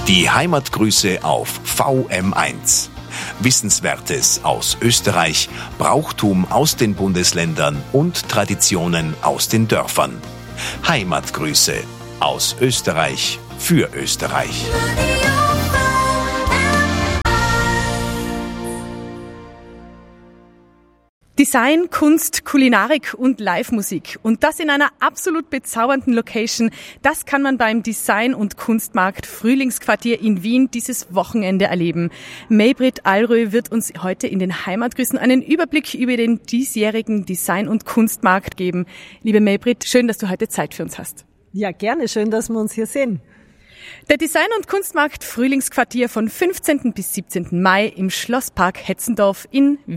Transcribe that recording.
Die Heimatgrüße auf VM1. Wissenswertes aus Österreich, Brauchtum aus den Bundesländern und Traditionen aus den Dörfern. Heimatgrüße aus Österreich für Österreich. Design, Kunst, Kulinarik und Live-Musik. Und das in einer absolut bezaubernden Location. Das kann man beim Design- und Kunstmarkt Frühlingsquartier in Wien dieses Wochenende erleben. Maybrit Alrö wird uns heute in den Heimatgrüßen einen Überblick über den diesjährigen Design- und Kunstmarkt geben. Liebe Maybrit, schön, dass du heute Zeit für uns hast. Ja, gerne. Schön, dass wir uns hier sehen. Der Design- und Kunstmarkt Frühlingsquartier von 15. bis 17. Mai im Schlosspark Hetzendorf in Wien.